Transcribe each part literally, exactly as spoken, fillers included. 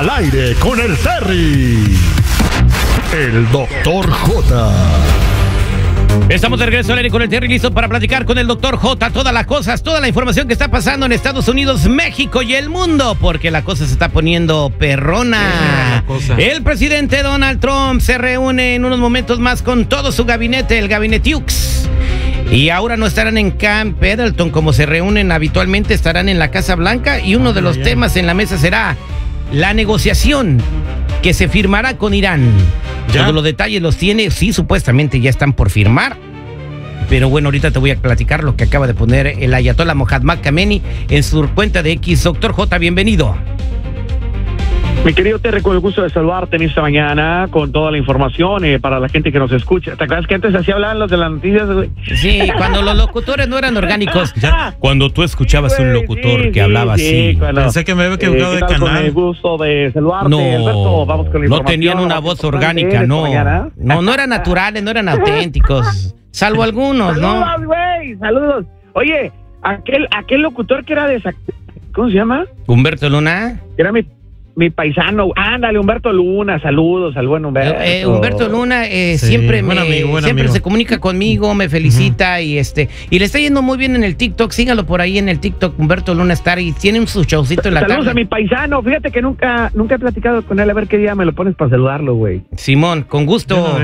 Al aire con el Terry, el doctor J. Estamos de regreso al aire con el Terry, listo para platicar con el doctor J. Todas las cosas, toda la información que está pasando en Estados Unidos, México y el mundo, porque la cosa se está poniendo perrona. El presidente Donald Trump se reúne en unos momentos más con todo su gabinete, el gabinete Ux. Y ahora no estarán en Camp Pendleton como se reúnen habitualmente, estarán en la Casa Blanca y uno de los temas en la mesa será la negociación que se firmará con Irán. ¿Ya? Todos los detalles los tiene, sí, supuestamente ya están por firmar. Pero bueno, ahorita te voy a platicar lo que acaba de poner el ayatollah Mohammad Khamenei en su cuenta de X. Doctor J, bienvenido. Mi querido Terry, con el gusto de saludarte en esta mañana con toda la información eh, para la gente que nos escucha. ¿Te acuerdas que antes así hablaban los de las noticias, güey? Sí, cuando los locutores no eran orgánicos. Ya, cuando tú escuchabas sí, un locutor sí, que hablaba sí, así. Cuando, Pensé que me había equivocado eh, de canal. Con el gusto de saludarte, no, Alberto. Vamos con la no tenían una voz orgánica, no. No, no eran naturales, no eran auténticos. Salvo algunos, saludos, ¿no? Saludos, güey, saludos. Oye, aquel, aquel locutor que era de... ¿Cómo se llama? Humberto Luna. Era mi... Mi paisano, ándale, Humberto Luna, saludos al buen Humberto. Eh, Humberto Luna eh, sí, siempre me amigo, siempre amigo. se comunica conmigo, me felicita uh-huh. y este y le está yendo muy bien en el TikTok, sígalo por ahí en el TikTok, Humberto Luna Star, y tiene su showcito en la saludos tarde. A mi paisano, fíjate que nunca nunca he platicado con él, a ver qué día me lo pones para saludarlo, güey. Simón, con gusto.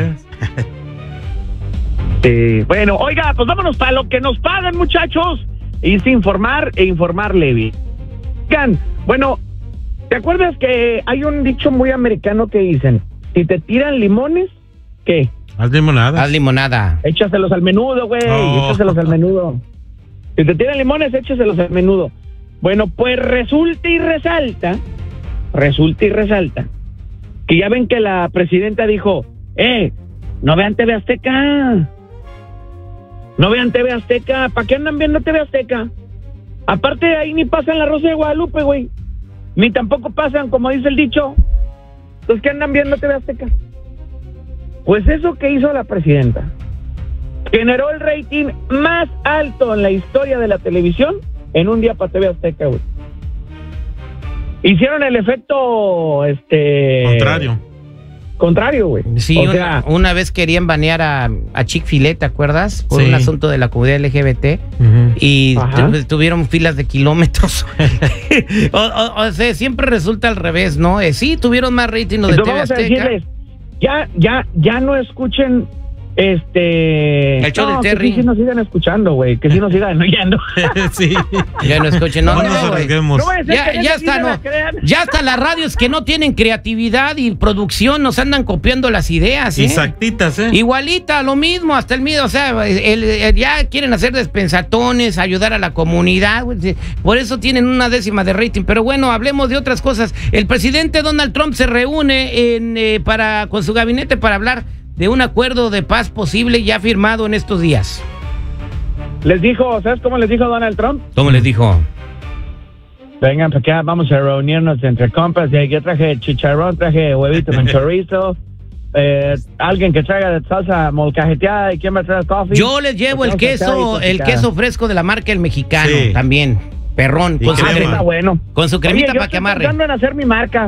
eh, bueno, oiga, pues vámonos para lo que nos pagan, muchachos, y sin informar e informarle bien. Oigan, bueno, ¿te acuerdas que hay un dicho muy americano que dicen, si te tiran limones, ¿qué? Haz limonada. Haz limonada. Échaselos al menudo, güey, oh. échaselos al menudo. Si te tiran limones, échaselos al menudo. Bueno, pues resulta y resalta, resulta y resalta, que ya ven que la presidenta dijo, eh, no vean T V Azteca, no vean T V Azteca, ¿para qué andan viendo T V Azteca? Aparte, ahí ni pasan la Rosa de Guadalupe, güey. Ni tampoco pasan, como dice el dicho, los que andan viendo T V Azteca. Pues eso que hizo la presidenta generó el rating más alto en la historia de la televisión en un día para T V Azteca, güey. Hicieron el efecto, este... Contrario. Contrario, güey. Sí, o sea, una, una vez querían banear a, a Chick-fil-A, ¿te acuerdas? Por sí. un asunto de la comunidad L G B T. Uh-huh. Y tu, tuvieron filas de kilómetros. o, o, o sea, siempre resulta al revés, ¿no? Eh, sí, tuvieron más rating los de T V Azteca. Decirles, ya, ya, ya no escuchen este... El show no, de Terry. Que sí, sí nos sigan escuchando, güey. Que sí nos sigan oyendo. Sí. Ya no escuchen. No, no, no, no, no, no ya, ya está, no. Ya hasta las radios que no tienen creatividad y producción nos andan copiando las ideas, ¿eh? Exactitas, ¿eh? Igualita, lo mismo, hasta el mío. O sea, el, el, ya quieren hacer despensatones, ayudar a la comunidad. Por eso tienen una décima de rating. Pero bueno, hablemos de otras cosas. El presidente Donald Trump se reúne en, eh, para, con su gabinete para hablar de un acuerdo de paz posible ya firmado en estos días. Les dijo, ¿sabes cómo les dijo Donald Trump? ¿Cómo les dijo? Vengan para acá, vamos a reunirnos entre compas. Y yo traje chicharrón, traje huevitos con chorizo. Eh, alguien que traiga de salsa molcajeteada. ¿Y quién va a traer coffee? Yo les llevo el queso, el queso fresco de la marca El Mexicano, sí. también. Perrón, con su, crema, está bueno. con su cremita para que amarre. Estoy pensando en hacer mi marca.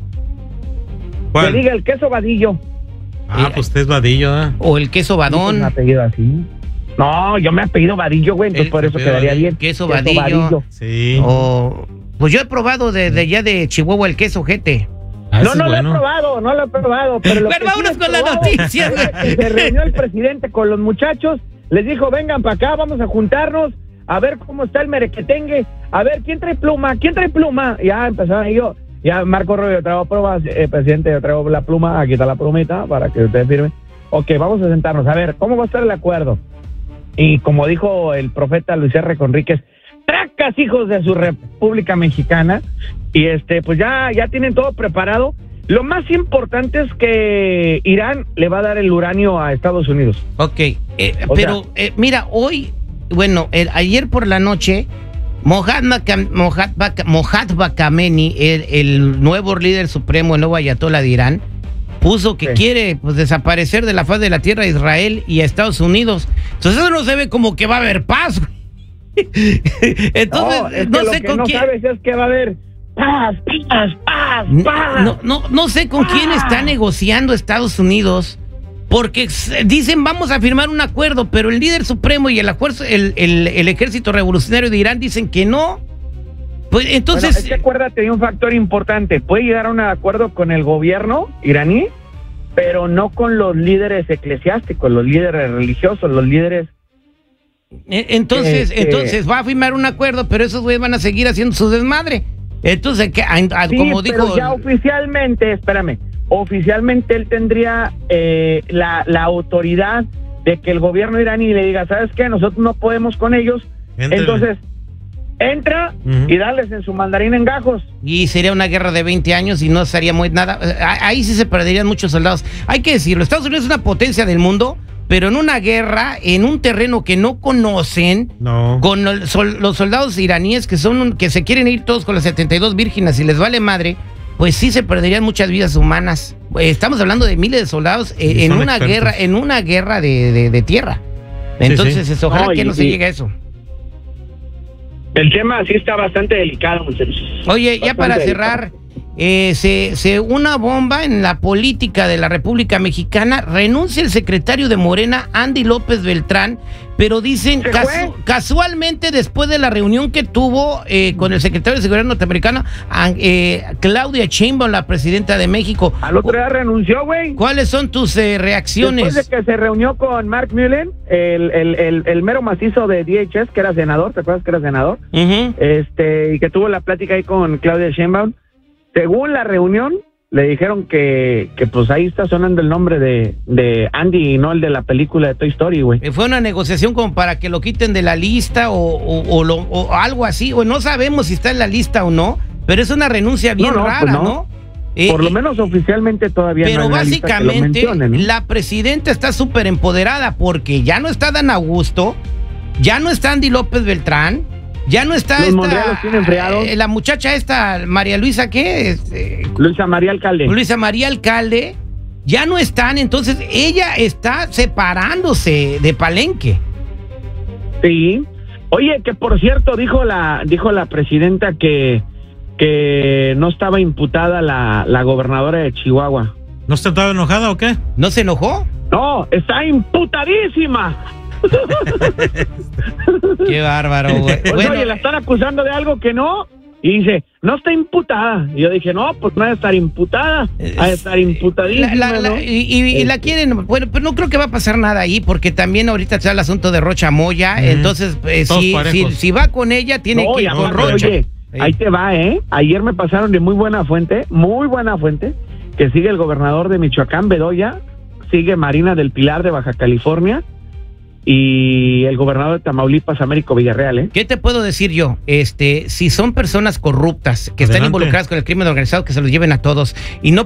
¿Cuál? Que diga el queso vadillo. Ah, pues usted es Vadillo, ¿eh? O el queso Badón. ¿Me ha pedido así? No, yo me he pedido Vadillo, güey, entonces el, por eso quedaría vadillo. bien. Queso, queso vadillo. vadillo. Sí. O, pues yo he probado de, de allá de Chihuahua el queso Jete. Ah, no, no bueno. lo he probado, no lo he probado. Pero, lo pero vámonos sí con probado, la noticia. Se reunió el presidente con los muchachos, les dijo, vengan para acá, vamos a juntarnos, a ver cómo está el merequetengue, a ver, ¿quién trae pluma? ¿Quién trae pluma? Ya empezaron ellos. Ya, Marco Rubio, traigo pruebas, eh, presidente, yo traigo la pluma, aquí está la plumita para que ustedes firmen. Ok, vamos a sentarnos, a ver, ¿cómo va a estar el acuerdo? Y como dijo el profeta Luis R. Conríquez, tracas hijos de su República Mexicana, y este, pues ya, ya tienen todo preparado. Lo más importante es que Irán le va a dar el uranio a Estados Unidos. Ok, eh, pero sea, eh, mira, hoy, bueno, eh, ayer por la noche, Mohammad Khamenei, el, el nuevo líder supremo, el nuevo ayatollah de Irán, puso que sí. quiere pues, desaparecer de la faz de la tierra a Israel y a Estados Unidos. Entonces eso no se ve como que va a haber paz. Entonces, no, es no que sé lo que con no quién. sabes es que va a haber paz, paz, paz, paz. No, no, no sé con quién está negociando Estados Unidos, porque dicen vamos a firmar un acuerdo, pero el líder supremo y el, el, el, el ejército revolucionario de Irán dicen que no. Pues entonces... Bueno, es que acuérdate de un factor importante, puede llegar a un acuerdo con el gobierno iraní, pero no con los líderes eclesiásticos, los líderes religiosos, los líderes... Entonces, eh, entonces eh, va a firmar un acuerdo, pero esos güeyes van a seguir haciendo su desmadre. Entonces, que, a, a, sí, como dijo... pero ya oficialmente, espérame, oficialmente él tendría eh, la, la autoridad de que el gobierno iraní le diga, ¿sabes qué? Nosotros no podemos con ellos, Entra. entonces entra uh-huh. y darles en su mandarín en gajos. Y sería una guerra de veinte años y no sería muy nada. Ahí sí se perderían muchos soldados. Hay que decirlo, Estados Unidos es una potencia del mundo, pero en una guerra, en un terreno que no conocen, no. con el, sol, los soldados iraníes que son que se quieren ir todos con las setenta y dos vírgenes y les vale madre, pues sí se perderían muchas vidas humanas. Estamos hablando de miles de soldados eh, en una expertos. guerra, en una guerra de, de, de tierra. Entonces, sí, sí. ojalá no, que no se llegue a eso. El tema sí está bastante delicado, muchachos. Oye, bastante ya para cerrar, eh, se, se una bomba en la política de la República Mexicana. Renuncia el secretario de Morena, Andy López Beltrán, pero dicen casu casualmente después de la reunión que tuvo eh, con el secretario de Seguridad norteamericano, eh, Claudia Sheinbaum, la presidenta de México. Al otro día renunció, güey. ¿Cuáles son tus eh, reacciones? Después de que se reunió con Mark Mullen, el, el, el, el mero macizo de D H S, que era senador, ¿te acuerdas que era senador? Uh-huh. Este, y que tuvo la plática ahí con Claudia Sheinbaum. Según la reunión, le dijeron que, que pues ahí está sonando el nombre de, de Andy y no el de la película de Toy Story, güey. Fue una negociación como para que lo quiten de la lista o, o, o, lo, o algo así, o no sabemos si está en la lista o no, pero es una renuncia bien no, no, rara, pues no. ¿no? Eh, Por lo menos oficialmente todavía pero no. Pero básicamente la, mencione, ¿no? la presidenta está súper empoderada porque ya no está Dan Augusto, ya no está Andy López Beltrán, ya no está los esta, eh, la muchacha esta, María Luisa, ¿qué? Este, Luisa María Alcalde. Luisa María Alcalde, ya no están, entonces ella está separándose de Palenque. Sí. Oye, que por cierto, dijo la, dijo la presidenta que, que no estaba imputada la, la gobernadora de Chihuahua. ¿No está toda enojada o qué? ¿No se enojó? No, está imputadísima. Qué bárbaro, güey. Pues, bueno, oye, la están acusando de algo que no, y dice, no está imputada. Y yo dije, no, pues no ha de estar imputada, ha de estar imputadísima, la, la, la, ¿no? Y, y, este. y la quieren, bueno, pero no creo que va a pasar nada ahí, porque también ahorita está el asunto de Rocha Moya, mm. entonces, eh, si, si, si va con ella, tiene no, que ir con Rocha. Oye, ahí te va, ¿eh? Ayer me pasaron de muy buena fuente, muy buena fuente, que sigue el gobernador de Michoacán, Bedoya, sigue Marina del Pilar de Baja California, y el gobernador de Tamaulipas, Américo Villarreal, ¿eh? ¿Qué te puedo decir yo? Este, si son personas corruptas que Adelante. están involucradas con el crimen organizado, que se los lleven a todos y no